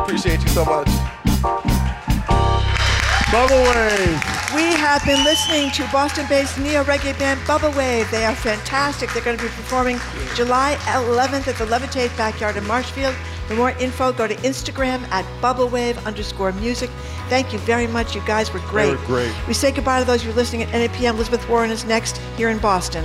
Appreciate you so much. Bubble Wave. We have been listening to Boston-based neo-reggae band Bubble Wave. They are fantastic. They're going to be performing July 11th at the Levitate Backyard in Marshfield. For more info, go to Instagram at bubblewave_music. Thank you very much. You guys were great. They were great. We say goodbye to those who are listening at 8 p.m. Elizabeth Warren is next here in Boston.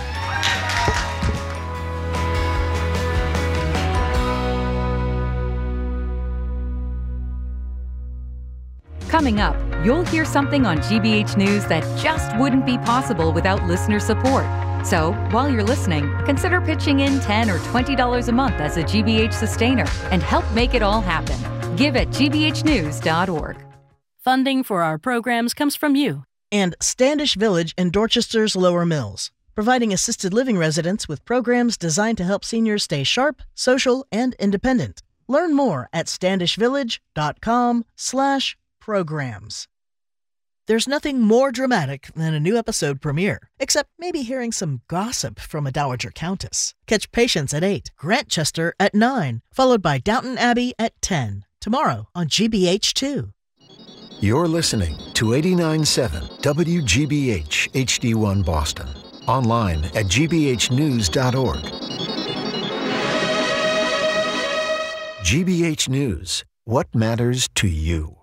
Coming up, you'll hear something on GBH News that just wouldn't be possible without listener support. So, while you're listening, consider pitching in $10 or $20 a month as a GBH sustainer and help make it all happen. Give at gbhnews.org. Funding for our programs comes from you. And Standish Village in Dorchester's Lower Mills, providing assisted living residents with programs designed to help seniors stay sharp, social, and independent. Learn more at standishvillage.com/programs. There's nothing more dramatic than a new episode premiere, except maybe hearing some gossip from a Dowager Countess. Catch Patience at 8, Grantchester at 9, followed by Downton Abbey at 10, tomorrow on GBH2. You're listening to 89.7 WGBH HD1 Boston. Online at gbhnews.org. GBH News. What matters to you?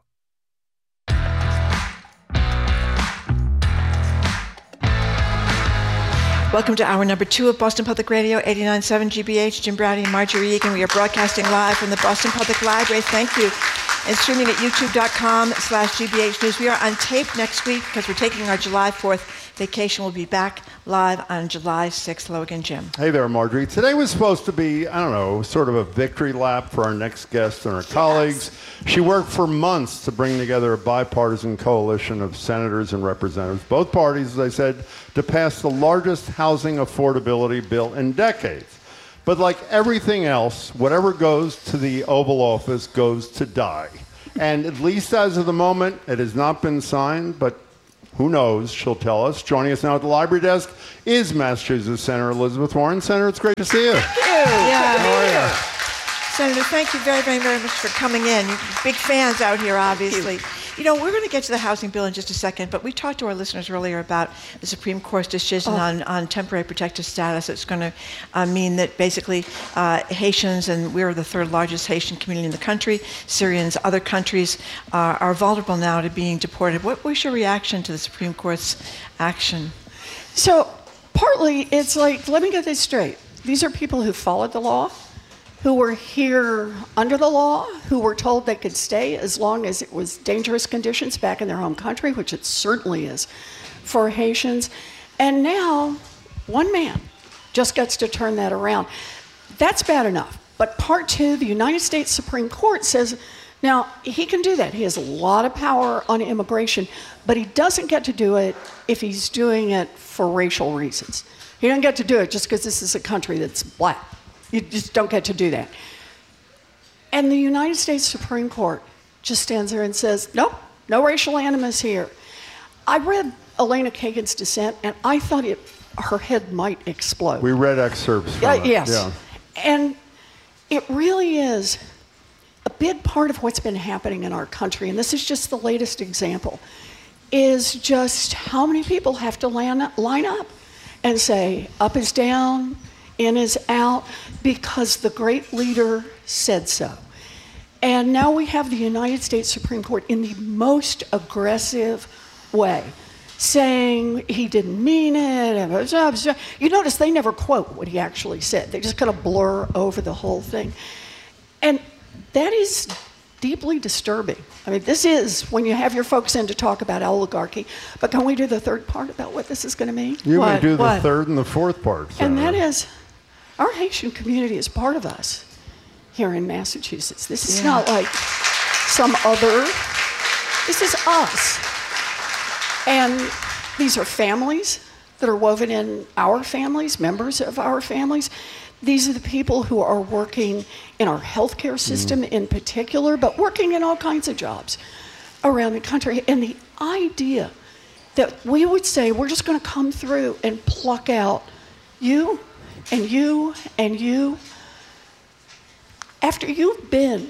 Welcome to hour number 2 of Boston Public Radio, 89.7 GBH. Jim Browdy and Marjorie Egan. We are broadcasting live from the Boston Public Library. Thank you. And streaming at youtube.com/GBH News. We are on tape next week because we're taking our July 4th vacation. We'll be back live on July 6th. Hello again, Jim. Hey there, Marjorie. Today was supposed to be, I don't know, sort of a victory lap for our next guest and our colleagues. She worked for months to bring together a bipartisan coalition of senators and representatives, both parties, as I said, to pass the largest housing affordability bill in decades. But like everything else, whatever goes to the Oval Office goes to die. And at least as of the moment, it has not been signed, but who knows? She'll tell us. Joining us now at the library desk is Massachusetts Senator Elizabeth Warren. Senator, it's great to see you. Thank you. Yeah. How are you? Senator, thank you very, very, very much for coming in. You're big fans out here, obviously. You know, we're going to get to the housing bill in just a second, but we talked to our listeners earlier about the Supreme Court's decision on temporary protected status. It's going to mean that basically Haitians, and we're the third largest Haitian community in the country, Syrians, other countries are vulnerable now to being deported. What was your reaction to the Supreme Court's action? So partly it's like, let me get this straight. These are people who followed the law, who were here under the law, who were told they could stay as long as it was dangerous conditions back in their home country, which it certainly is for Haitians. And now, one man just gets to turn that around. That's bad enough. But part two, the United States Supreme Court says, now, he can do that. He has a lot of power on immigration, but he doesn't get to do it if he's doing it for racial reasons. He doesn't get to do it just because this is a country that's black. You just don't get to do that. And the United States Supreme Court just stands there and says, nope, no racial animus here. I read Elena Kagan's dissent, and I thought her head might explode. We read excerpts from it. Yes. Yeah. And it really is a big part of what's been happening in our country, and this is just the latest example, is just how many people have to line up and say, up is down, in is out, because the great leader said so. And now we have the United States Supreme Court in the most aggressive way, saying he didn't mean it. You notice they never quote what he actually said. They just kind of blur over the whole thing. And that is deeply disturbing. I mean, this is when you have your folks in to talk about oligarchy, but can we do the third part about what this is going to mean? You may do the third and the fourth part, Senator. And that is, our Haitian community is part of us here in Massachusetts. This is not like some other, this is us. And these are families that are woven in our families, members of our families. These are the people who are working in our healthcare system in particular, but working in all kinds of jobs around the country. And the idea that we would say, we're just going to come through and pluck out you and you and you, after you've been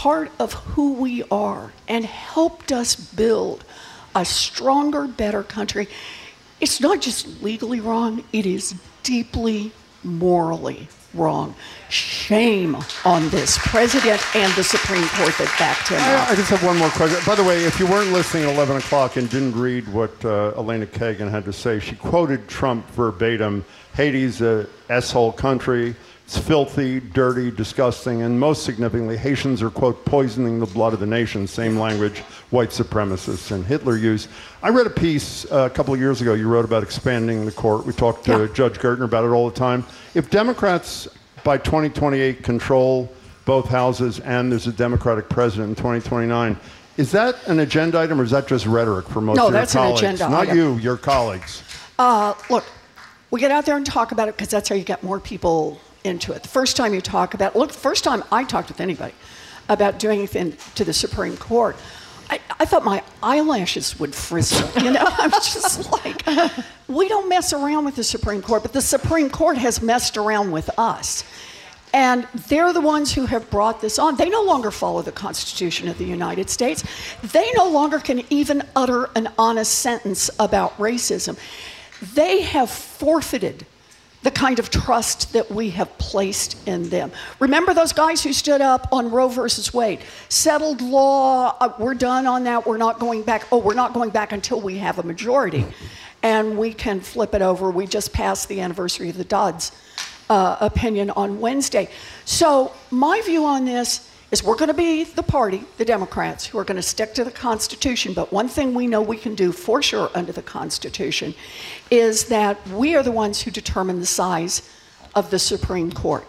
part of who we are and helped us build a stronger, better country. It's not just legally wrong, it is deeply morally wrong. Shame on this president and the Supreme Court that backed him up. I just have one more question. By the way, if you weren't listening at 11 o'clock and didn't read what Elena Kagan had to say, she quoted Trump verbatim. Haiti's a S-hole country. It's filthy, dirty, disgusting, and most significantly, Haitians are, quote, poisoning the blood of the nation, same language white supremacists and Hitler used. I read a piece a couple of years ago you wrote about expanding the court. We talked to Judge Gertner about it all the time. If Democrats by 2028 control both houses and there's a Democratic president in 2029, is that an agenda item or is that just rhetoric for most of your colleagues? No, that's an agenda Not item. you, your colleagues. Look, we get out there and talk about it because that's how you get more people into it. The first time you talk about, look, the first time I talked with anybody about doing anything to the Supreme Court, I thought my eyelashes would frizzle. You know, I was just like, we don't mess around with the Supreme Court, but the Supreme Court has messed around with us. And they're the ones who have brought this on. They no longer follow the Constitution of the United States. They no longer can even utter an honest sentence about racism. They have forfeited the kind of trust that we have placed in them. Remember those guys who stood up on Roe versus Wade? Settled law, we're done on that, we're not going back. Oh, we're not going back until we have a majority. And we can flip it over. We just passed the anniversary of the Dodds opinion on Wednesday. So my view on this is we're going to be the party, the Democrats, who are going to stick to the Constitution. But one thing we know we can do for sure under the Constitution is that we are the ones who determine the size of the Supreme Court.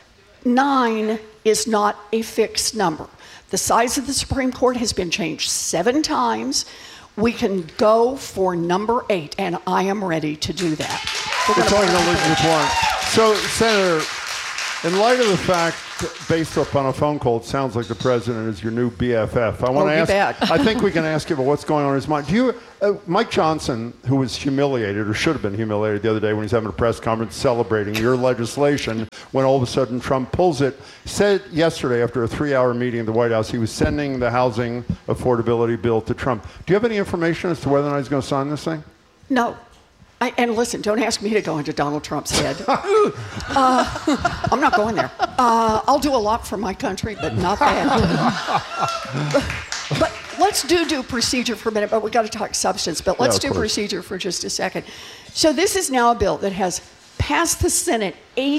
9 is not a fixed number. The size of the Supreme Court has been changed 7 times. We can go for number 8, and I am ready to do that. We're talking to Elizabeth Warren. So, Senator, in light of the fact, based upon a phone call, it sounds like the president is your new BFF. I want to ask. I think we can ask you about what's going on in his mind. Do you, Mike Johnson, who was humiliated or should have been humiliated the other day when he's having a press conference celebrating your legislation, when all of a sudden Trump pulls it, said yesterday after a 3-hour meeting at the White House he was sending the housing affordability bill to Trump. Do you have any information as to whether or not he's going to sign this thing? No. And listen, don't ask me to go into Donald Trump's head. I'm not going there. I'll do a lot for my country, but not that. But let's do procedure for a minute, but we got to talk substance. But let's do procedure for just a second. So this is now a bill that has passed the Senate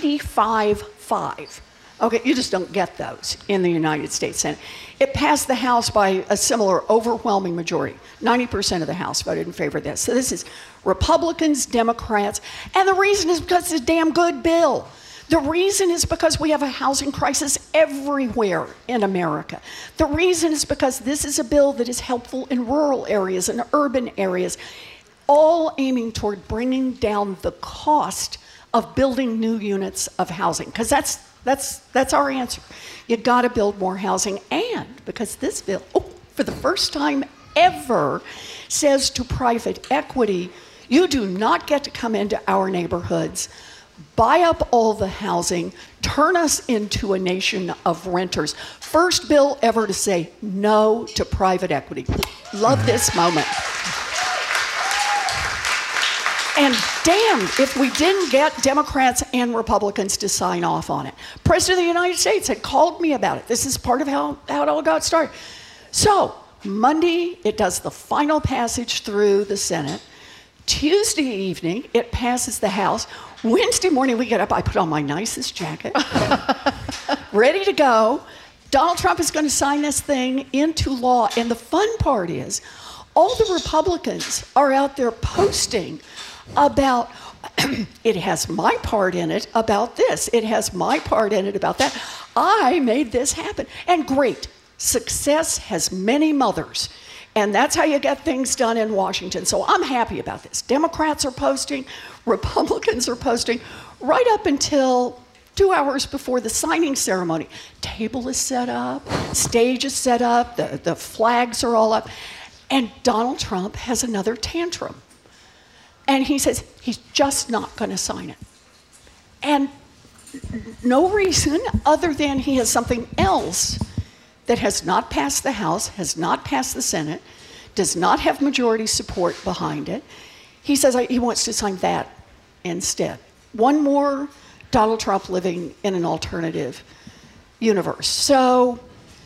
85-5. Okay, you just don't get those in the United States Senate. It passed the House by a similar overwhelming majority. 90% of the House voted in favor of this. So this is Republicans, Democrats, and the reason is because it's a damn good bill. The reason is because we have a housing crisis everywhere in America. The reason is because this is a bill that is helpful in rural areas and urban areas, all aiming toward bringing down the cost of building new units of housing, because that's our answer. You got to build more housing, and because this bill, for the first time ever, says to private equity, you do not get to come into our neighborhoods, buy up all the housing, turn us into a nation of renters. First bill ever to say no to private equity. Love this moment. And damned if we didn't get Democrats and Republicans to sign off on it. President of the United States had called me about it. This is part of how it all got started. So Monday, it does the final passage through the Senate. Tuesday evening, it passes the House. Wednesday morning, we get up. I put on my nicest jacket, ready to go. Donald Trump is going to sign this thing into law. And the fun part is, all the Republicans are out there posting about, it has my part in it about this. It has my part in it about that. I made this happen. And great, success has many mothers. And that's how you get things done in Washington. So I'm happy about this. Democrats are posting, Republicans are posting, right up until 2 hours before the signing ceremony. Table is set up, stage is set up, the flags are all up. And Donald Trump has another tantrum. And he says he's just not going to sign it. And no reason other than he has something else that has not passed the House, has not passed the Senate, does not have majority support behind it. He says he wants to sign that instead. One more Donald Trump living in an alternative universe. So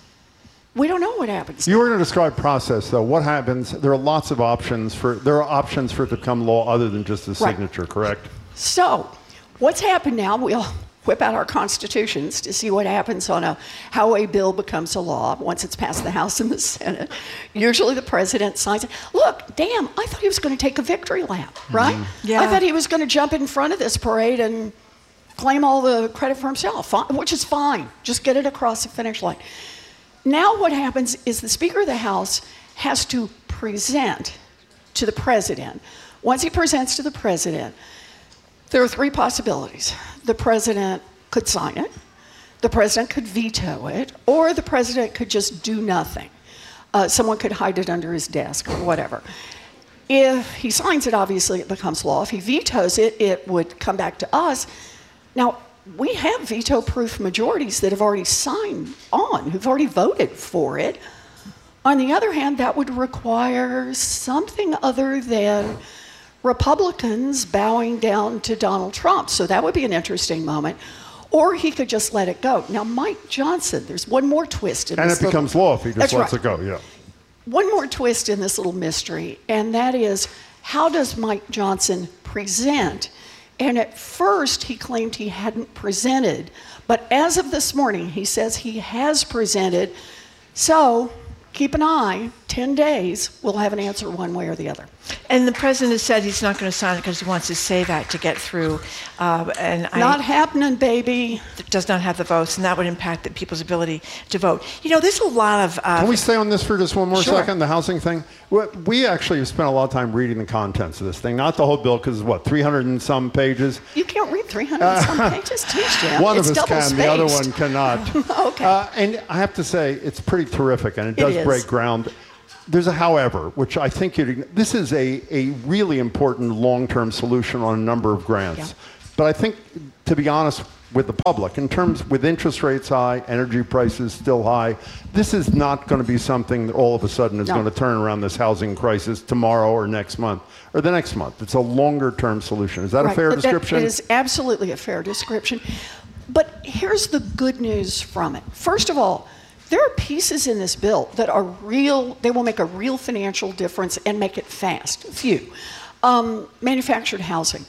we don't know what happens. You were going to describe process, though. What happens? There are lots of options for it to become law other than just a signature, correct? So what's happened now? We'll whip out our constitutions to see what happens on how a bill becomes a law once it's passed the House and the Senate. Usually the president signs it. Look, damn, I thought he was going to take a victory lap, right? Yeah. I thought he was going to jump in front of this parade and claim all the credit for himself, which is fine. Just get it across the finish line. Now what happens is the Speaker of the House has to present to the president. Once he presents to the president, there are three possibilities. The president could sign it, the president could veto it, or the president could just do nothing. Someone could hide it under his desk or whatever. If he signs it, obviously it becomes law. If he vetoes it, it would come back to us. Now, we have veto-proof majorities that have already signed on, who've already voted for it. On the other hand, that would require something other than Republicans bowing down to Donald Trump. So that would be an interesting moment. Or he could just let it go. Now, Mike Johnson, there's one more twist in this. And it becomes law if he just lets it go, yeah. One more twist in this little mystery, and that is, how does Mike Johnson present? And at first, he claimed he hadn't presented. But as of this morning, he says he has presented. So keep an eye. 10 days, we'll have an answer one way or the other. And the president has said he's not going to sign it because he wants to save that to get through. Not happening, baby. Does not have the votes, and that would impact people's ability to vote. You know, there's a lot of... Can we stay on this for just one more Sure. second, the housing thing? We actually have spent a lot of time reading the contents of this thing. Not the whole bill, because it's, 300 and some pages? You can't read 300 and some pages, too, Jim. One It's of us can, double-spaced. the other one cannot. Okay. And I have to say, it's pretty terrific, and it does is. break ground. There's a however, which I think this is a really important long-term solution on a number of grants. Yeah. But I think, to be honest with the public, with interest rates high, energy prices still high, this is not going to be something that all of a sudden is going to turn around this housing crisis tomorrow or next month or the next month. It's a longer-term solution. Is that a fair description? It is absolutely a fair description. But here's the good news from it. First of all, there are pieces in this bill that are real, they will make a real financial difference and make it fast. A few. Manufactured housing.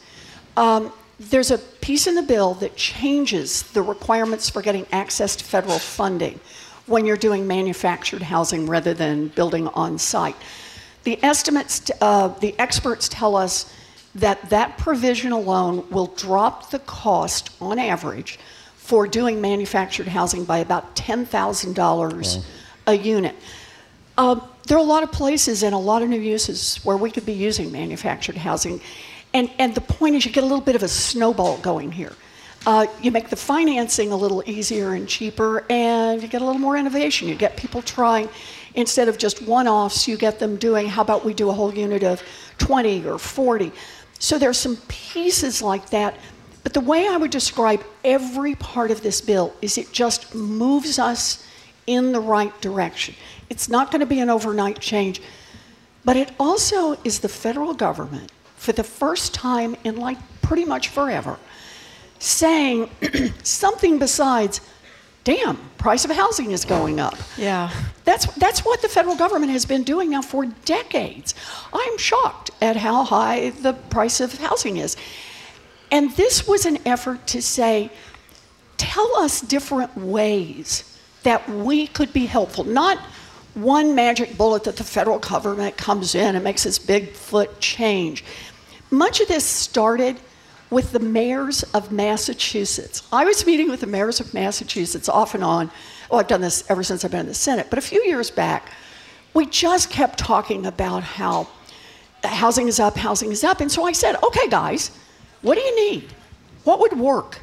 There's a piece in the bill that changes the requirements for getting access to federal funding when you're doing manufactured housing rather than building on site. The estimates, the experts tell us that provision alone will drop the cost on average for doing manufactured housing by about $10,000 a unit. There are a lot of places and a lot of new uses where we could be using manufactured housing. And the point is you get a little bit of a snowball going here. You make the financing a little easier and cheaper, and you get a little more innovation. You get people trying, instead of just one-offs, you get them doing, how about we do a whole unit of 20 or 40? So there's some pieces like that. But the way I would describe every part of this bill is it just moves us in the right direction. It's not going to be an overnight change, but it also is the federal government, for the first time in like pretty much forever, saying something besides, damn, price of housing is going up. Yeah. That's what the federal government has been doing now for decades. I'm shocked at how high the price of housing is. And this was an effort to say, tell us different ways that we could be helpful. Not one magic bullet that the federal government comes in and makes this Bigfoot change. Much of this started with the mayors of Massachusetts. I was meeting with the mayors of Massachusetts off and on. Well, I've done this ever since I've been in the Senate. But a few years back, we just kept talking about how housing is up, housing is up. And so I said, okay, guys, what do you need? What would work?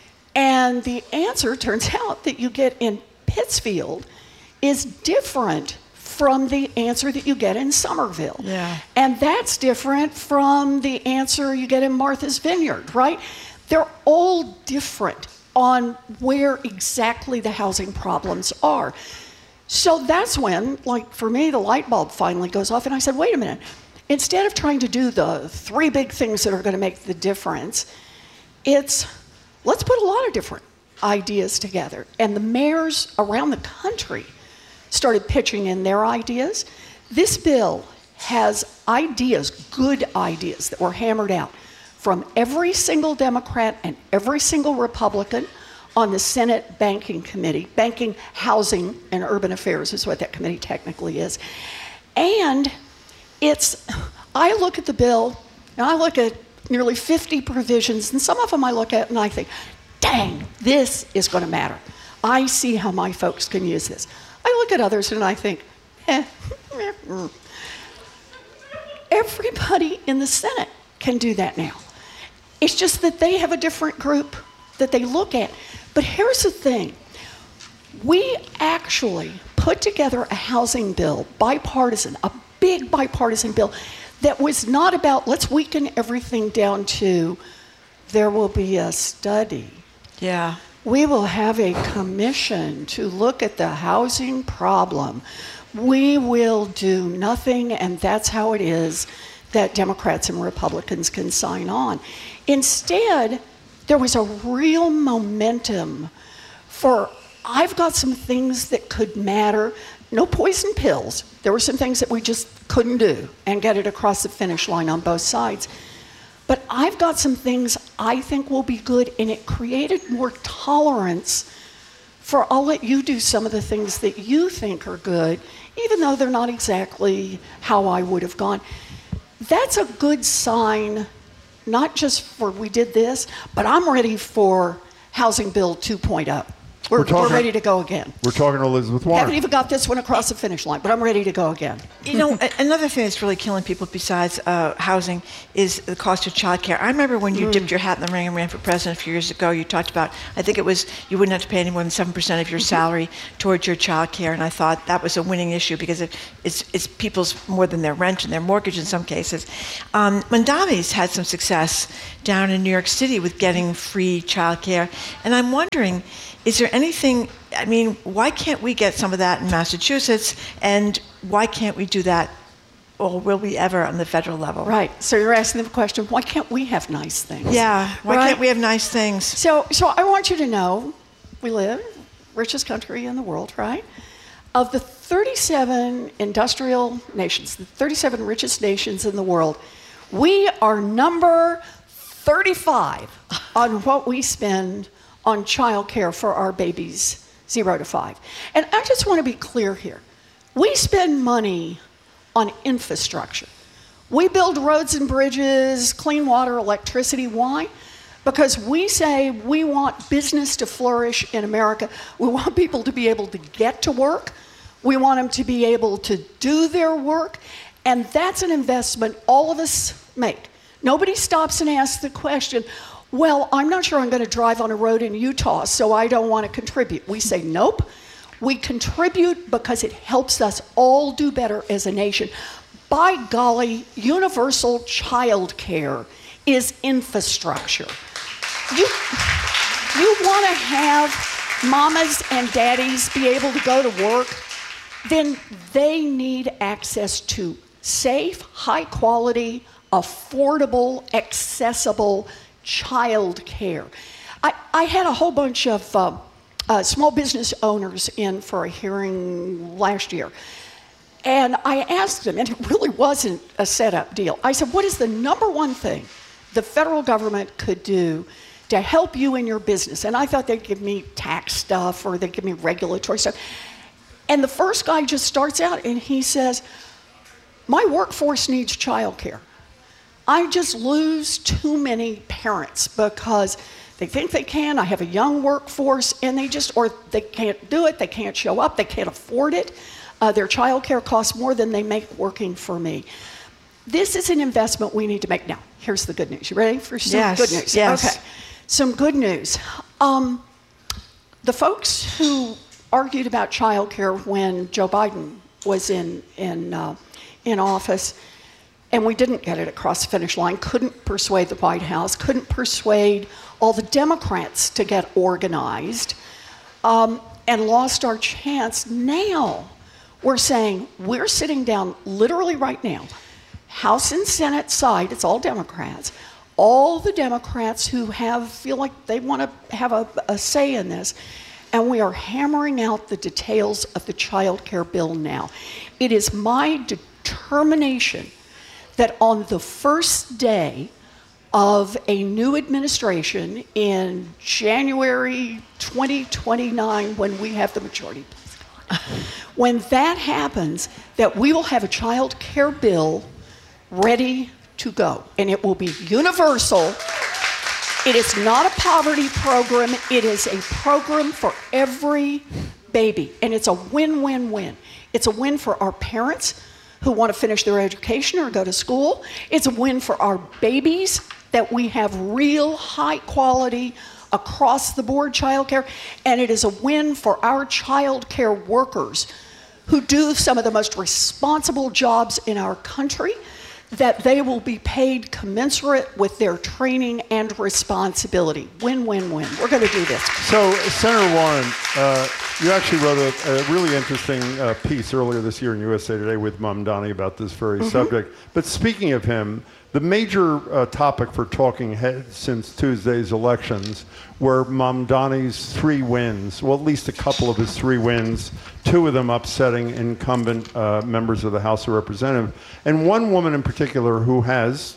And the answer turns out that you get in Pittsfield is different from the answer that you get in Somerville. Yeah. And that's different from the answer you get in Martha's Vineyard, right? They're all different on where exactly the housing problems are. So that's when, like for me, the light bulb finally goes off, and I said, wait a minute. Instead of trying to do the 3 big things that are going to make the difference, let's put a lot of different ideas together. And the mayors around the country started pitching in their ideas. This bill has ideas, good ideas, that were hammered out from every single Democrat and every single Republican on the Senate Banking Committee. Banking, Housing, and Urban Affairs is what that committee technically is. And I look at the bill, and I look at nearly 50 provisions, and some of them I look at and I think, dang, this is going to matter. I see how my folks can use this. I look at others and I think, Everybody in the Senate can do that now. It's just that they have a different group that they look at. But here's the thing. We actually put together a housing bill, bipartisan, a big bipartisan bill, that was not about let's weaken everything down to there will be a study. Yeah. We will have a commission to look at the housing problem. We will do nothing, and that's how it is that Democrats and Republicans can sign on. Instead, there was a real momentum for, I've got some things that could matter. No poison pills. There were some things that we just couldn't do and get it across the finish line on both sides. But I've got some things I think will be good, and it created more tolerance for I'll let you do some of the things that you think are good, even though they're not exactly how I would have gone. That's a good sign, not just for we did this, but I'm ready for Housing Bill 2.0. We're ready to go again. We're talking to Elizabeth Warren. Haven't even got this one across the finish line, but I'm ready to go again. You know, another thing that's really killing people besides housing is the cost of childcare. I remember when you dipped your hat in the ring and ran for president a few years ago, you talked about, I think it was, you wouldn't have to pay any more than 7% of your salary towards your childcare, and I thought that was a winning issue because it's people's more than their rent and their mortgage in some cases. Mondavi's had some success down in New York City with getting free childcare, and I'm wondering, is there anything, I mean, why can't we get some of that in Massachusetts, and why can't we do that, or will we ever on the federal level? Right, so you're asking the question, why can't we have nice things? Yeah, why can't we have nice things? So I want you to know, we live, richest country in the world, right? Of the 37 industrial nations, the 37 richest nations in the world, we are number 35 on what we spend on child care for our babies 0 to 5. And I just want to be clear here. We spend money on infrastructure. We build roads and bridges, clean water, electricity. Why? Because we say we want business to flourish in America. We want people to be able to get to work. We want them to be able to do their work. And that's an investment all of us make. Nobody stops and asks the question, well, I'm not sure I'm going to drive on a road in Utah, so I don't want to contribute. We say, nope. We contribute because it helps us all do better as a nation. By golly, universal child care is infrastructure. You want to have mamas and daddies be able to go to work, then they need access to safe, high quality, affordable, accessible child care. I had a whole bunch of small business owners in for a hearing last year. And I asked them, and it really wasn't a setup deal. I said, what is the number one thing the federal government could do to help you in your business? And I thought they'd give me tax stuff or they'd give me regulatory stuff. And the first guy just starts out and he says, my workforce needs child care. I just lose too many parents because they think they can. I have a young workforce and they can't do it, they can't show up, they can't afford it. Their child care costs more than they make working for me. This is an investment we need to make. Now, here's the good news. You ready for some good news? Yes. Okay. Some good news. The folks who argued about child care when Joe Biden was in office, and we didn't get it across the finish line, couldn't persuade the White House, couldn't persuade all the Democrats to get organized. And and lost our chance. Now we're saying we're sitting down literally right now, House and Senate side, it's all Democrats, all the Democrats who feel like they want to have a say in this, and we are hammering out the details of the child care bill now. It is my determination that on the first day of a new administration in January 2029, when we have the majority, when that happens, that we will have a child care bill ready to go, and it will be universal. It is not a poverty program. It is a program for every baby, and it's a win-win-win. It's a win for our parents who want to finish their education or go to school. It's a win for our babies that we have real high quality across the board child care, and it is a win for our child care workers who do some of the most responsible jobs in our country, that they will be paid commensurate with their training and responsibility. Win, win, win. We're going to do this. So, Senator Warren, you actually wrote a really interesting piece earlier this year in USA Today with Mamdani about this very subject. But speaking of him, the major topic for talking heads since Tuesday's elections were Mamdani's 3 wins, well, at least a couple of his 3 wins, 2 of them upsetting incumbent members of the House of Representatives, and one woman in particular who has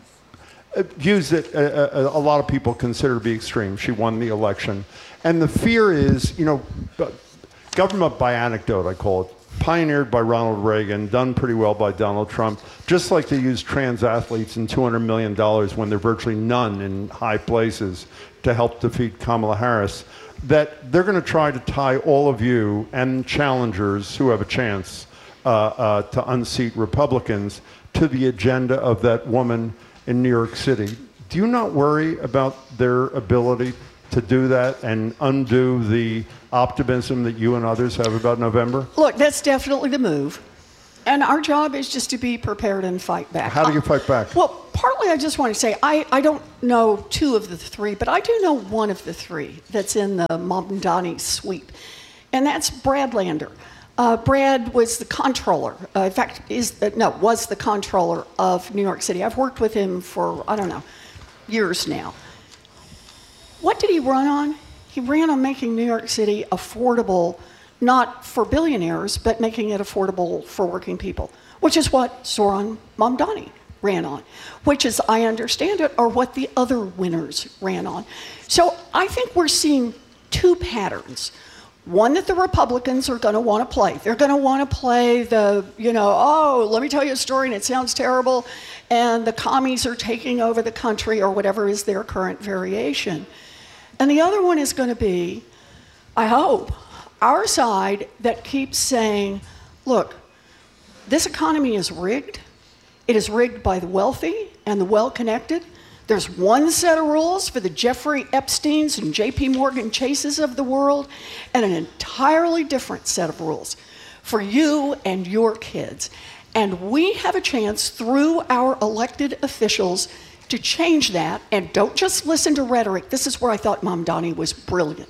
views that a lot of people consider to be extreme. She won the election. And the fear is, government by anecdote, I call it, pioneered by Ronald Reagan, done pretty well by Donald Trump, just like they use trans athletes and $200 million when there are virtually none in high places to help defeat Kamala Harris, that they're going to try to tie all of you and challengers who have a chance to unseat Republicans to the agenda of that woman in New York City. Do you not worry about their ability to do that and undo the optimism that you and others have about November? Look, that's definitely the move. And our job is just to be prepared and fight back. How do you fight back? Well, partly I just want to say, I don't know 2 of the 3, but I do know 1 of the 3 that's in the Mamdani sweep. And that's Brad Lander. Brad was the comptroller. In fact, was the comptroller of New York City. I've worked with him for, years now. What did he run on? He ran on making New York City affordable, not for billionaires, but making it affordable for working people, which is what Zohran Mamdani ran on, which, as I understand it, are what the other winners ran on. So I think we're seeing 2 patterns. One that the Republicans are going to want to play. They're going to want to play the, let me tell you a story and it sounds terrible, and the commies are taking over the country, or whatever is their current variation. And the other one is going to be, I hope, our side that keeps saying, look, this economy is rigged. It is rigged by the wealthy and the well-connected. There's one set of rules for the Jeffrey Epsteins and JP Morgan Chases of the world, and an entirely different set of rules for you and your kids. And we have a chance through our elected officials to change that. And don't just listen to rhetoric. This is where I thought Mamdani was brilliant.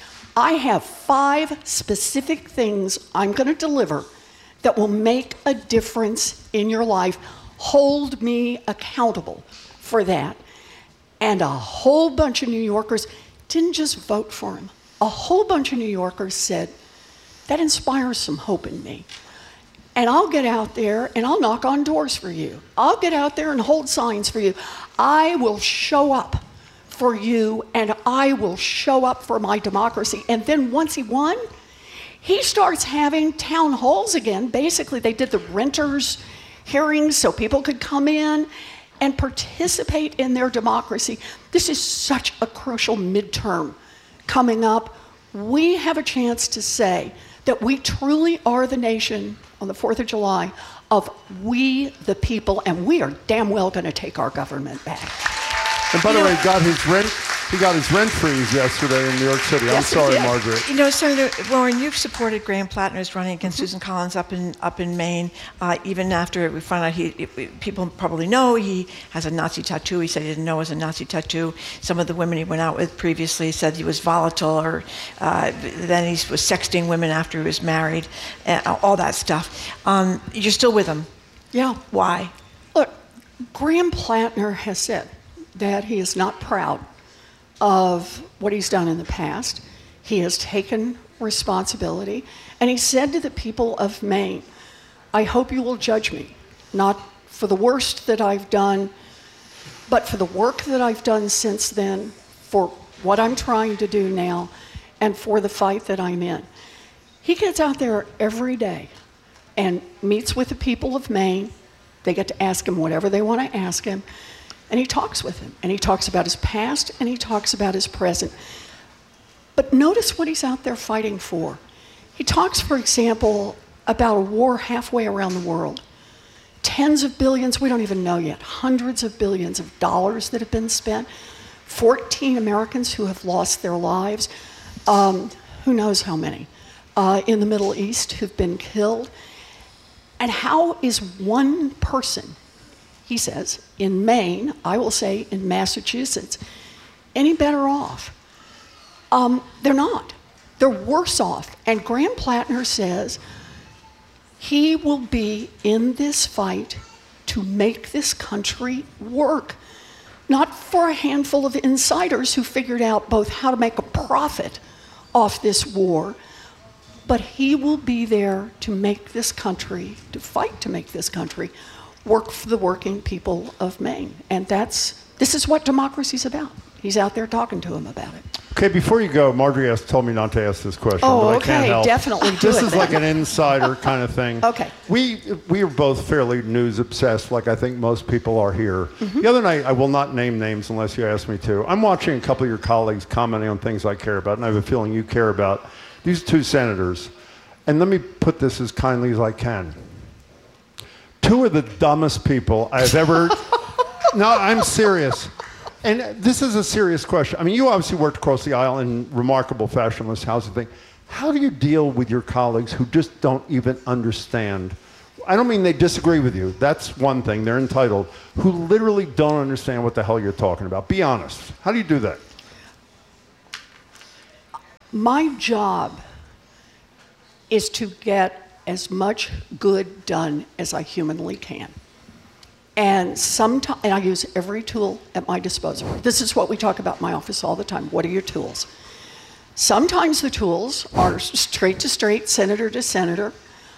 I have 5 specific things I'm going to deliver that will make a difference in your life. Hold me accountable for that. And a whole bunch of New Yorkers didn't just vote for him. A whole bunch of New Yorkers said, that inspires some hope in me. And I'll get out there and I'll knock on doors for you. I'll get out there and hold signs for you. I will show up for you, and I will show up for my democracy. And then once he won, he starts having town halls again. Basically, they did the renters' hearings so people could come in and participate in their democracy. This is such a crucial midterm coming up. We have a chance to say that we truly are the nation on the 4th of July of we the people, and we are damn well going to take our government back. And by the way, got his rent He got his rent freeze yesterday in New York City. Yes, I'm sorry, he did. Margaret. You know, Senator Warren, you've supported Graham Plattner's running against Susan Collins up in Maine, even after we found out people probably know he has a Nazi tattoo. He said he didn't know it was a Nazi tattoo. Some of the women he went out with previously said he was volatile, or then he was sexting women after he was married, all that stuff. You're still with him. Yeah. Why? Look, Graham Plattner has said that he is not proud of what he's done in the past. He has taken responsibility, and he said to the people of Maine, I hope you will judge me, not for the worst that I've done, but for the work that I've done since then, for what I'm trying to do now, and for the fight that I'm in. He gets out there every day and meets with the people of Maine. They get to ask him whatever they want to ask him, and he talks with him, and he talks about his past, and he talks about his present. But notice what he's out there fighting for. He talks, for example, about a war halfway around the world. Tens of billions, we don't even know yet, hundreds of billions of dollars that have been spent, 14 Americans who have lost their lives, who knows how many, in the Middle East who've been killed. And how is one person, he says, in Maine, I will say in Massachusetts, any better off? They're not. They're worse off. And Graham Plattner says he will be in this fight to make this country work, not for a handful of insiders who figured out both how to make a profit off this war, but he will be there to make this country, to fight to make this country work for the working people of Maine. And this is what democracy's about. He's out there talking to them about it. Okay, before you go, Marjorie told me not to ask this question, Oh, but I okay, can't help. definitely do This it is then. like an insider kind of thing. Okay. We are both fairly news obsessed, like I think most people are here. Mm-hmm. The other night, I will not name names unless you ask me to. I'm watching a couple of your colleagues commenting on things I care about, and I have a feeling you care about these two senators. And let me put this as kindly as I can. Two of the dumbest people I've ever... No, I'm serious. And this is a serious question. I mean, you obviously worked across the aisle in remarkable fashion on this housing thing. How do you deal with your colleagues who just don't even understand? I don't mean they disagree with you. That's one thing. They're entitled. Who literally don't understand what the hell you're talking about. Be honest. How do you do that? My job is to get as much good done as I humanly can. And I use every tool at my disposal. This is what we talk about in my office all the time. What are your tools? Sometimes the tools are straight to straight, senator to senator.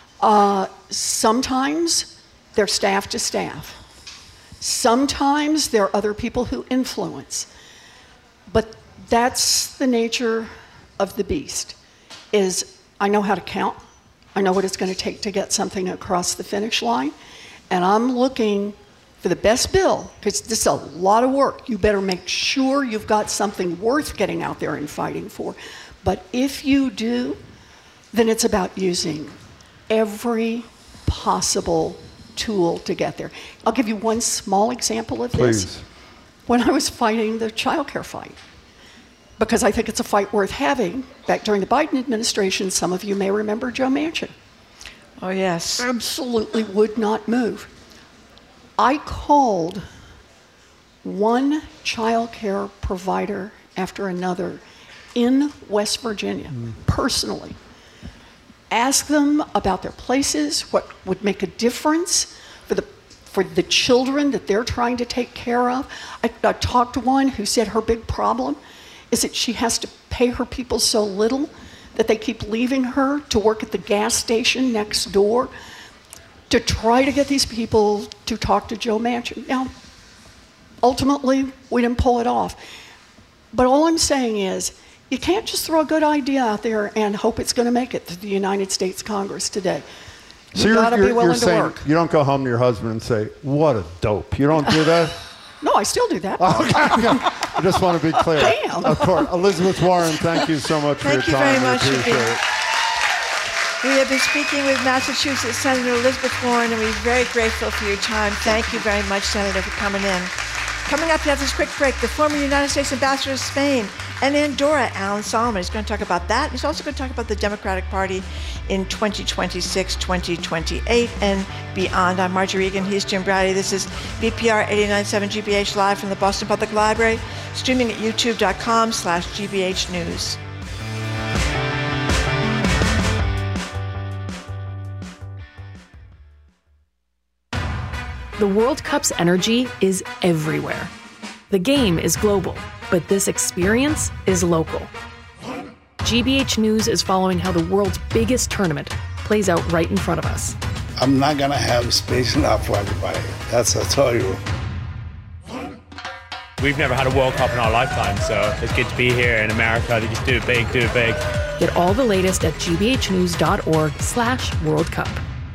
Sometimes they're staff to staff. Sometimes there are other people who influence. But that's the nature of the beast, is I know how to count. I know what it's going to take to get something across the finish line. And I'm looking for the best bill, because this is a lot of work. You better make sure you've got something worth getting out there and fighting for. But if you do, then it's about using every possible tool to get there. I'll give you one small example of this. Please. When I was fighting the child care fight, because I think it's a fight worth having, back during the Biden administration, some of you may remember Joe Manchin. Oh, yes. Absolutely would not move. I called one child care provider after another in West Virginia, personally. Asked them about their places, what would make a difference for the children that they're trying to take care of. I talked to one who said her big problem is that she has to pay her people so little that they keep leaving her to work at the gas station next door to try to get these people to talk to Joe Manchin. Now, ultimately, we didn't pull it off. But all I'm saying is, you can't just throw a good idea out there and hope it's going to make it to the United States Congress today. So You've got to be willing you're to saying work. you don't go home to your husband and say, what a dope. You don't do that? No, I still do that. I just want to be clear. Damn. Of course. Elizabeth Warren, thank you so much for your Thank you time. very much We for appreciate being- it. We have been speaking with Massachusetts Senator Elizabeth Warren, and we're very grateful for your time. Thank you very much, Senator, for coming in. Coming up after this quick break, the former United States Ambassador to Spain and Andorra, Alan Solomon. He's going to talk about that. He's also going to talk about the Democratic Party in 2026, 2028, and beyond. I'm Marjorie Egan. He's Jim Brady. This is BPR 89.7 GBH live from the Boston Public Library, streaming at youtube.com/GBH News. The World Cup's energy is everywhere. The game is global, but this experience is local. GBH News is following how the world's biggest tournament plays out right in front of us. I'm not going to have space enough for everybody. That's what I tell you. We've never had a World Cup in our lifetime, so it's good to be here in America. They just do it big, do it big. Get all the latest at gbhnews.org/World Cup.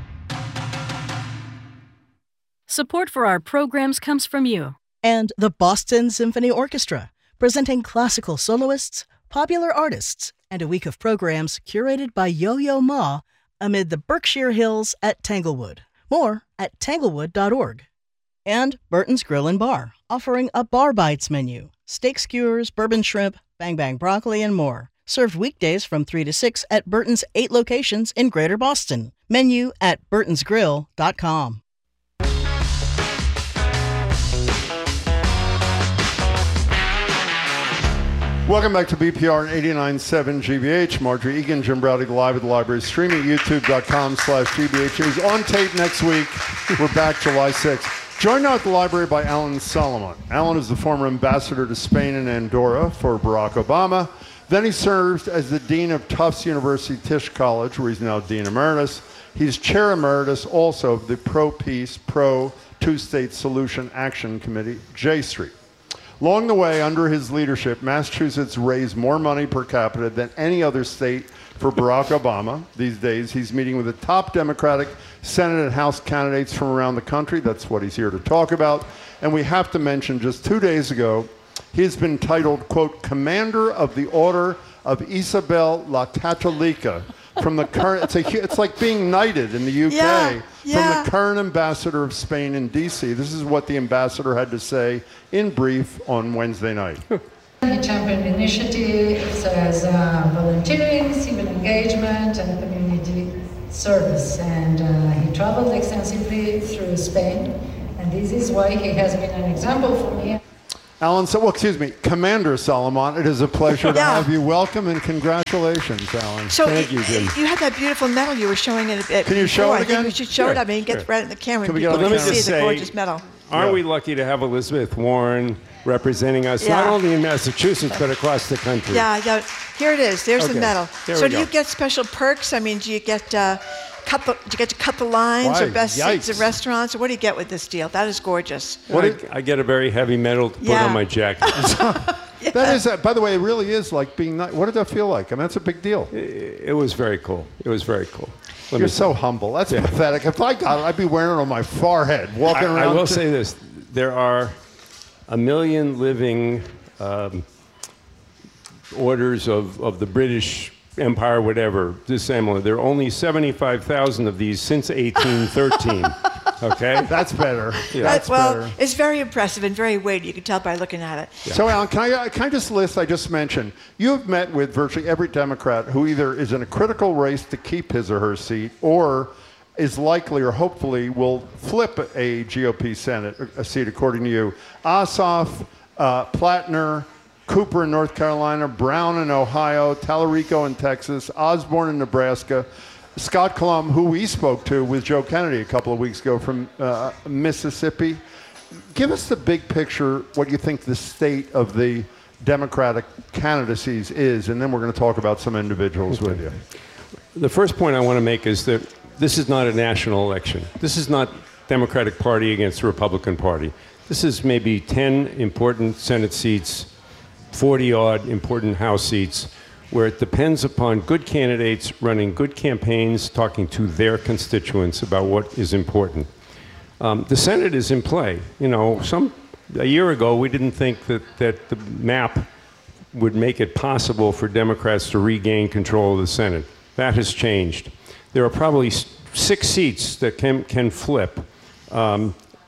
Support for our programs comes from you. And the Boston Symphony Orchestra, presenting classical soloists, popular artists, and a week of programs curated by Yo-Yo Ma amid the Berkshire Hills at Tanglewood. More at tanglewood.org. And Burton's Grill and Bar, offering a Bar Bites menu, steak skewers, bourbon shrimp, bang bang broccoli, and more. Served weekdays from 3 to 6 at Burton's 8 locations in Greater Boston. Menu at burtonsgrill.com. Welcome back to BPR 89.7 GBH. Marjorie Egan, Jim Browdy, live at the library, streaming at youtube.com/GBH News. On tape next week. We're back July 6th. Joined now at the library by Alan Solomon. Alan is the former ambassador to Spain and Andorra for Barack Obama. Then he served as the dean of Tufts University Tisch College, where he's now dean emeritus. He's chair emeritus also of the Pro-Peace, Pro-Two-State Solution Action Committee, J Street. Along the way, under his leadership, Massachusetts raised more money per capita than any other state for Barack Obama. These days, he's meeting with the top Democratic Senate and House candidates from around the country. That's what he's here to talk about. And we have to mention, just 2 days ago, he has been titled, quote, Commander of the Order of Isabel La Católica, from the current, it's like being knighted in the UK, from the current ambassador of Spain in D.C. This is what the ambassador had to say in brief on Wednesday night. He championed initiatives as volunteering, civil engagement, and community service. And he traveled extensively through Spain, and this is why he has been an example for me. Alan, Commander Solomon, it is a pleasure to have you. Welcome and congratulations, Alan. So thank you, Jim. You had that beautiful medal you were showing it. Can you show it again? I think we should show it. I mean, get right in the camera. Can we people get can on the see camera? the gorgeous medal. Aren't we lucky to have Elizabeth Warren representing us, not only in Massachusetts, but across the country? Yeah, here it is. There's the medal. So do you get special perks? I mean, do you get to cut the lines or best seats at restaurants? Or what do you get with this deal? That is gorgeous. I get a very heavy medal to put on my jacket. That is, by the way, it really is like being nice. What did that feel like? I mean, that's a big deal. It was very cool. It was very cool. You're so humble. That's pathetic. If I got it, I'd be wearing it on my forehead, walking around. I will say this. There are 1 million living orders of the British Empire, whatever, dissimilar. There are only 75,000 of these since 1813. Okay? That's better. Yeah. That's better. It's very impressive and very weighty. You can tell by looking at it. Yeah. So, Alan, can I just list, I just mentioned, you have met with virtually every Democrat who either is in a critical race to keep his or her seat or is likely or hopefully will flip a GOP Senate a seat, according to you. Ossoff, Plattner, Cooper in North Carolina, Brown in Ohio, Tallarico in Texas, Osborne in Nebraska, Scott Colum, who we spoke to with Joe Kennedy a couple of weeks ago from Mississippi. Give us the big picture, what you think the state of the Democratic candidacies is, and then we're going to talk about some individuals with you. The first point I want to make is that this is not a national election. This is not Democratic Party against the Republican Party. This is maybe 10 important Senate seats, 40-odd important House seats, where it depends upon good candidates running good campaigns, talking to their constituents about what is important. The Senate is in play. You know, a year ago, we didn't think that the map would make it possible for Democrats to regain control of the Senate. That has changed. There are probably 6 seats that can flip.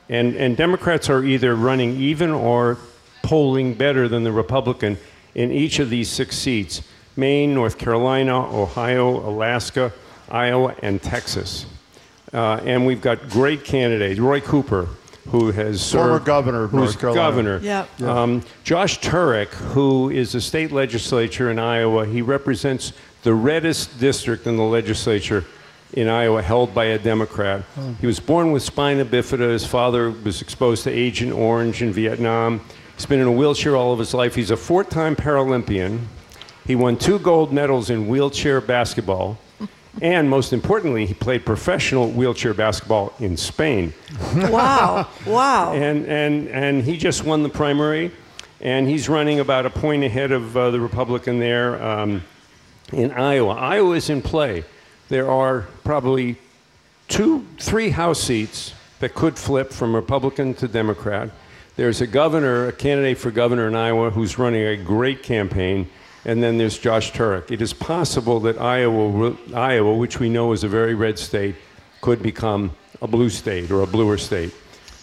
And Democrats are either running even or polling better than the Republican in each of these 6 seats: Maine, North Carolina, Ohio, Alaska, Iowa, and Texas. And we've got great candidates. Roy Cooper, who has former served, governor of North Carolina. Governor. Yeah. Josh Turek, who is a state legislature in Iowa, he represents the reddest district in the legislature in Iowa, held by a Democrat. He was born with spina bifida. His father was exposed to Agent Orange in Vietnam. He's been in a wheelchair all of his life. He's a 4-time Paralympian. He won 2 gold medals in wheelchair basketball. And most importantly, he played professional wheelchair basketball in Spain. Wow. Wow. And he just won the primary, and he's running about a point ahead of the Republican there in Iowa. Iowa is in play. There are probably 2-3 House seats that could flip from Republican to Democrat. There's a candidate for governor in Iowa who's running a great campaign. And then there's Josh Turek. It is possible that Iowa, which we know is a very red state, could become a blue state or a bluer state.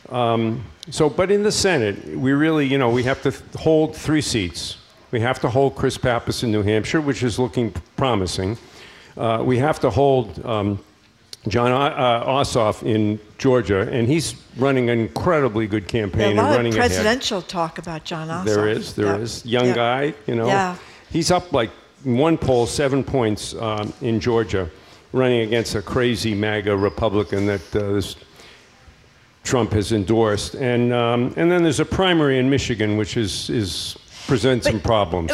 But in the Senate, we really, we have to hold 3 seats. We have to hold Chris Pappas in New Hampshire, which is looking promising. We have to hold John Ossoff in Georgia, and he's running an incredibly good campaign and running ahead. A lot of ahead. presidential talk about John Ossoff. There is. Young guy, Yeah. He's up like one poll, 7 points in Georgia, running against a crazy MAGA Republican that Trump has endorsed. And then there's a primary in Michigan, which presents some problems.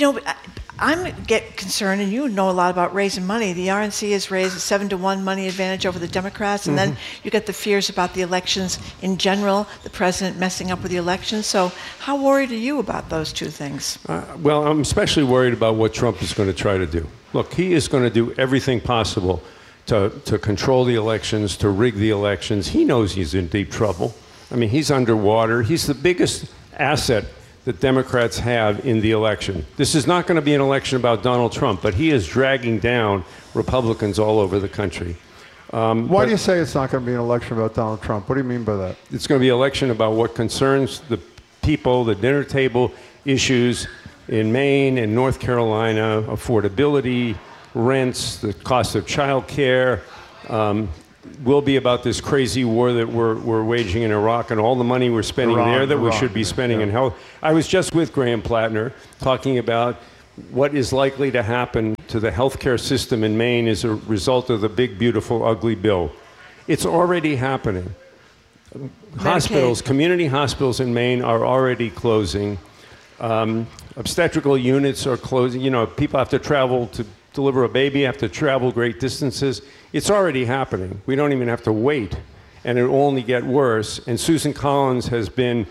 I'm get concerned, and you know a lot about raising money. The RNC has raised a 7-1 money advantage over the Democrats, and then you get the fears about the elections in general, the president messing up with the elections. So how worried are you about those 2 things? Well, I'm especially worried about what Trump is going to try to do. Look, he is going to do everything possible to control the elections, to rig the elections. He knows he's in deep trouble. I mean, he's underwater. He's the biggest asset that Democrats have in the election. This is not going to be an election about Donald Trump, but he is dragging down Republicans all over the country. Why do you say it's not going to be an election about Donald Trump? What do you mean by that? It's going to be an election about what concerns the people, the dinner table issues in Maine and North Carolina, affordability, rents, the cost of child care, will be about this crazy war that we're waging in Iraq and all the money we're spending there that we should be spending in health. I was just with Graham Plattner talking about what is likely to happen to the healthcare system in Maine as a result of the big, beautiful, ugly bill. It's already happening. Hospitals, community hospitals in Maine are already closing. Obstetrical units are closing. People have to travel to deliver a baby, have to travel great distances. It's already happening. We don't even have to wait, and it will only get worse. And Susan Collins has been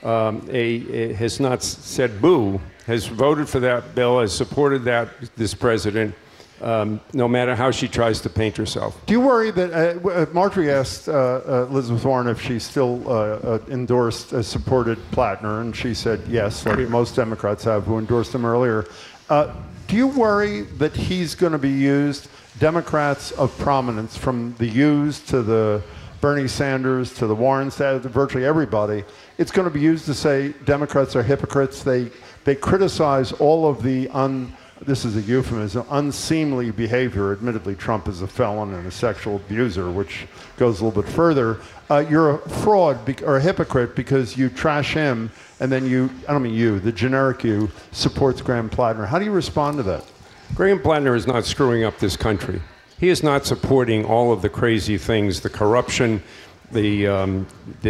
has not said boo, has voted for that bill, has supported this president, no matter how she tries to paint herself. Do you worry that Marjorie asked Elizabeth Warren if she still endorsed, supported Plattner, and she said yes, like most Democrats have who endorsed him earlier. Do you worry that he's going to be used, Democrats of prominence, from the Hughes to the Bernie Sanders to the Warrens, to virtually everybody, it's going to be used to say Democrats are hypocrites? They criticize all of the, this is a euphemism, unseemly behavior. Admittedly, Trump is a felon and a sexual abuser, which goes a little bit further. You're a fraud or a hypocrite because you trash him, and then I don't mean you, the generic you, supports Graham Plattner. How do you respond to that? Graham Plattner is not screwing up this country. He is not supporting all of the crazy things, the corruption, the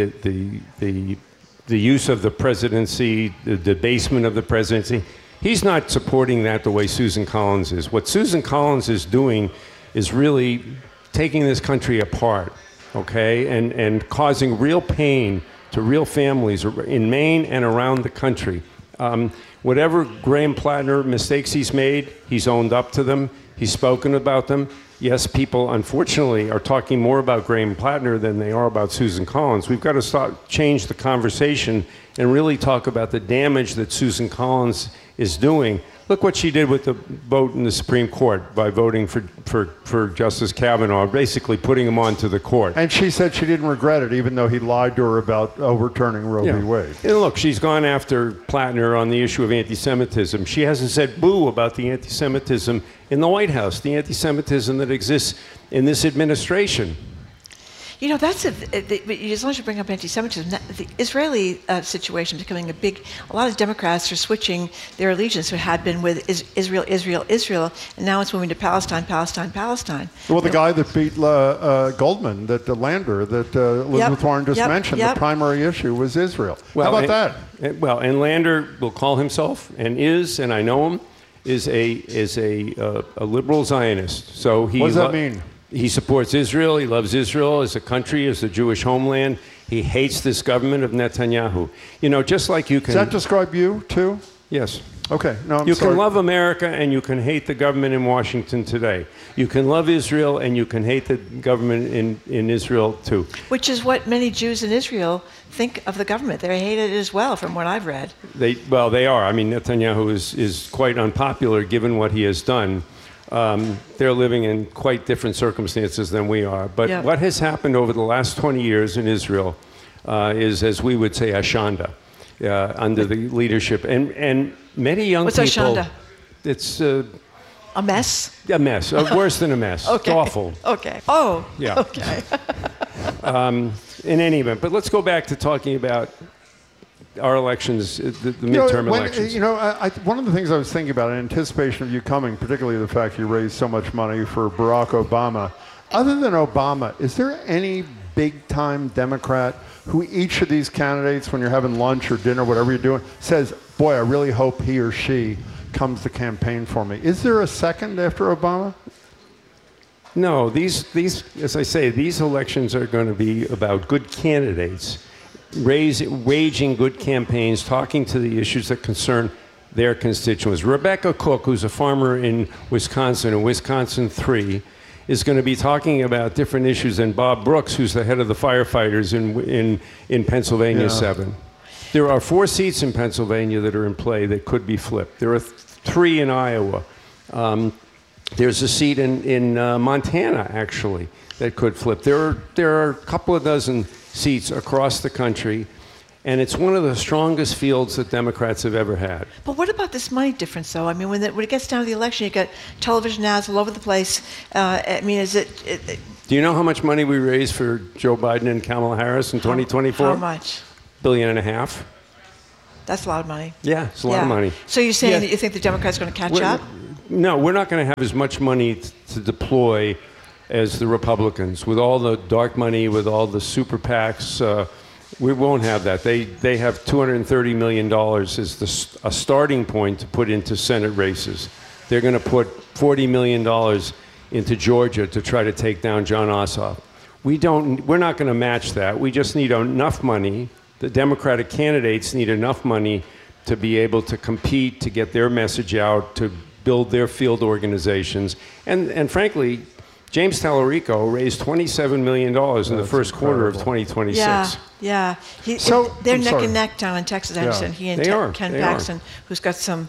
use of the presidency, the debasement of the presidency. He's not supporting that the way Susan Collins is. What Susan Collins is doing is really taking this country apart, okay, and causing real pain to real families in Maine and around the country. Whatever Graham Plattner mistakes he's made, he's owned up to them. He's spoken about them. Yes, people, unfortunately, are talking more about Graham Plattner than they are about Susan Collins. We've got to change the conversation and really talk about the damage that Susan Collins is doing. Look what she did with the vote in the Supreme Court by voting for Justice Kavanaugh, basically putting him onto the court. And she said she didn't regret it, even though he lied to her about overturning Roe v. Wade. And look, she's gone after Plattner on the issue of anti-Semitism. She hasn't said boo about the anti-Semitism in the White House, the anti-Semitism that exists in this administration. You know, that's as long as you bring up anti-Semitism, the Israeli situation is becoming a lot of Democrats are switching their allegiance, who had been with Israel, and now it's moving to Palestine. Well, the guy that beat Goldman, Lander, that Elizabeth Warren just mentioned, the primary issue was Israel. How about that? Well, and Lander will call himself, and I know him, is a liberal Zionist. So he. What does that mean? He supports Israel. He loves Israel as a country, as a Jewish homeland. He hates this government of Netanyahu. You know, just like you can... Does that describe you, too? Yes. Okay. No, I'm You sorry. can love America and you can hate the government in Washington today. You can love Israel and you can hate the government in Israel, too. Which is what many Jews in Israel think of the government. They hate it as well, from what I've read. They are. I mean, Netanyahu is quite unpopular given what he has done. They're living in quite different circumstances than we are. But what has happened over the last 20 years in Israel is, as we would say, Ashanda, under the leadership. And many young people... What's Ashanda? It's... a mess? A mess. Worse than a mess. Okay. It's awful. Okay. Oh, yeah. Okay. In any event, but let's go back to talking about our elections, the midterm elections. One of the things I was thinking about in anticipation of you coming, particularly the fact you raised so much money for Barack Obama, other than Obama, is there any big-time Democrat who each of these candidates, when you're having lunch or dinner, whatever you're doing, says, boy, I really hope he or she comes to campaign for me? Is there a second after Obama? No, these, as I say, these elections are going to be about good candidates waging good campaigns, talking to the issues that concern their constituents. Rebecca Cook, who's a farmer in Wisconsin 3, is going to be talking about different issues than Bob Brooks, who's the head of the firefighters in Pennsylvania 7. There are 4 seats in Pennsylvania that are in play that could be flipped. There are 3 in Iowa. There's a seat in Montana, actually, that could flip. There are a couple of dozen seats across the country, and it's one of the strongest fields that Democrats have ever had. But what about this money difference, though? I mean, when it gets down to the election, you get television ads all over the place. I mean, is it... Do you know how much money we raised for Joe Biden and Kamala Harris in 2024? How much? $1.5 billion. That's a lot of money. Yeah, it's a lot of money. So you're saying that you think the Democrats are going to catch up? No, we're not going to have as much money to deploy as the Republicans. With all the dark money, with all the super PACs, we won't have that. They have $230 million as a starting point to put into Senate races. They're going to put $40 million into Georgia to try to take down Jon Ossoff. We're not going to match that. We just need enough money. The Democratic candidates need enough money to be able to compete, to get their message out, to build their field organizations. And frankly, James Tallarico raised $27 million in the first quarter of 2026. Yeah. They're neck and neck down in Texas, I understand. He and Ken Paxton, who's got some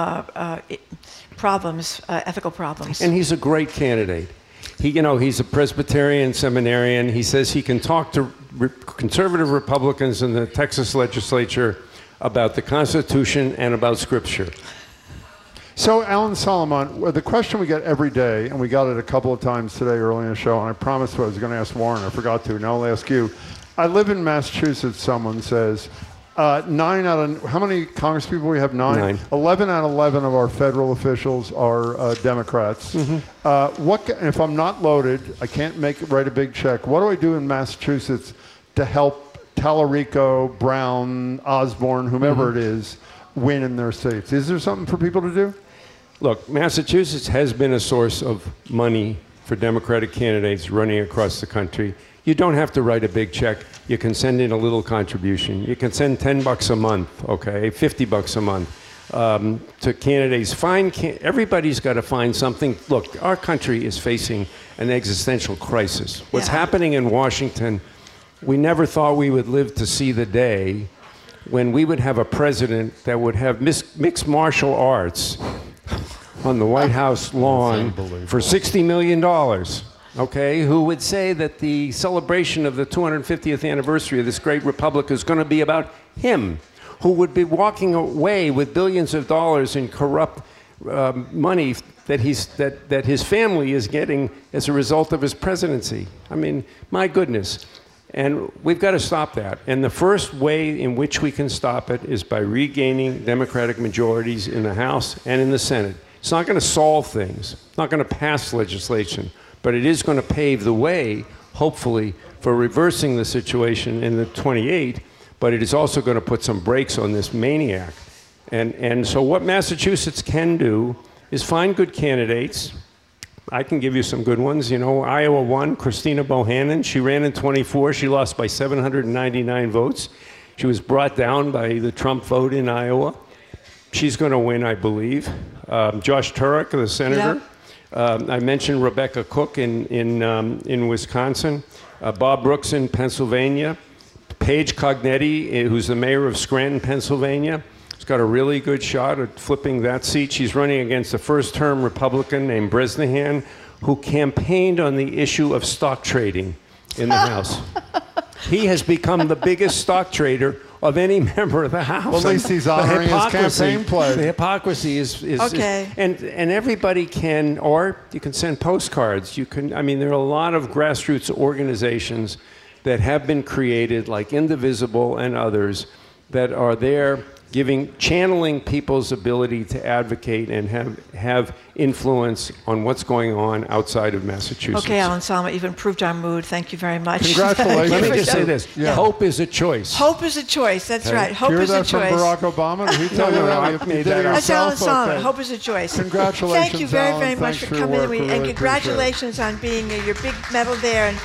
problems, ethical problems. And he's a great candidate. He's a Presbyterian seminarian. He says he can talk to conservative Republicans in the Texas legislature about the Constitution and about Scripture. So, Alan Solomon, the question we get every day, and we got it a couple of times today early in the show, and I promised I was going to ask Warren. I forgot to. Now I'll ask you. I live in Massachusetts, someone says. 9 out of... How many congresspeople we have? 9? 11 out of 11 of our federal officials are Democrats. Mm-hmm. If I'm not loaded, I can't write a big check. What do I do in Massachusetts to help Tallarico, Brown, Osborne, whomever it is, win in their states? Is there something for people to do? Look, Massachusetts has been a source of money for Democratic candidates running across the country. You don't have to write a big check. You can send in a little contribution. You can send $10 a month, okay, $50 a month to candidates. Everybody's got to find something. Look, our country is facing an existential crisis. What's happening in Washington, we never thought we would live to see the day when we would have a president that would have mixed martial arts on the White House lawn for $60 million, okay, who would say that the celebration of the 250th anniversary of this great republic is going to be about him, who would be walking away with billions of dollars in corrupt money that his family is getting as a result of his presidency. I mean, my goodness. And we've got to stop that. And the first way in which we can stop it is by regaining Democratic majorities in the House and in the Senate. It's not going to solve things. It's not going to pass legislation. But it is going to pave the way, hopefully, for reversing the situation in the 28. But it is also going to put some brakes on this maniac. And so what Massachusetts can do is find good candidates. I can give you some good ones. You know, Iowa won, Christina Bohannon. She ran in 24. She lost by 799 votes. She was brought down by the Trump vote in Iowa. She's going to win, I believe. Josh Turek, the senator. I mentioned Rebecca Cook in Wisconsin. Bob Brooks in Pennsylvania. Paige Cognetti, who's the mayor of Scranton, Pennsylvania. She's got a really good shot at flipping that seat. She's running against a first-term Republican named Bresnahan, who campaigned on the issue of stock trading in the House. He has become the biggest stock trader of any member of the House. Well, at least he's honoring his campaign play. The hypocrisy is okay. And everybody can, or you can send postcards. You can. I mean, there are a lot of grassroots organizations that have been created, like Indivisible and others, that are there channeling people's ability to advocate and have influence on what's going on outside of Massachusetts. Okay, Alan Salma, you've improved our mood. Thank you very much. Congratulations. Let me just say this. Yeah. Hope is a choice. Hope is a choice. That's right. Hope is a choice. Hear that from Barack Obama? Did he tell you that? I made that up. That's Alan Salma. Hope is a choice. Congratulations, Thank you very, very Alan. much Thanks for your coming work. in. And congratulations on being your big medal there and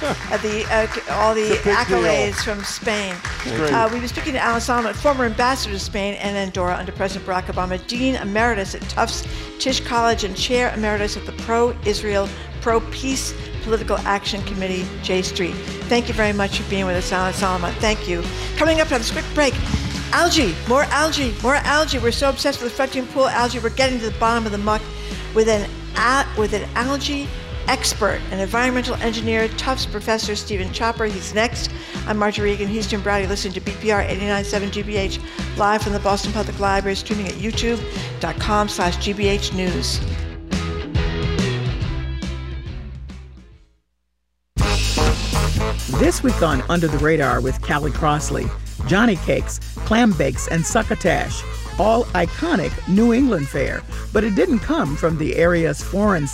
all the accolades from Spain. We've been speaking to Alan Salma, former ambassador to Spain and Andorra under President Barack Obama, Dean Emeritus at Tufts Tisch College and Chair Emeritus of the Pro-Israel, Pro-Peace Political Action Committee, J Street. Thank you very much for being with us, Alan Salma. Thank you. Coming up on this quick break, algae, more algae, more algae. We're so obsessed with the frontier pool algae, we're getting to the bottom of the muck with an algae expert, an environmental engineer, Tufts professor Stephen Chopper. He's next. I'm Marjorie Regan. He's Jim Browdy. Listen to BPR 89.7 GBH live from the Boston Public Library, streaming at youtube.com/GBH News. This week on Under the Radar with Callie Crossley, Johnny Cakes, Clam Bakes, and Succotash, all iconic New England fare, but it didn't come from the area's foreign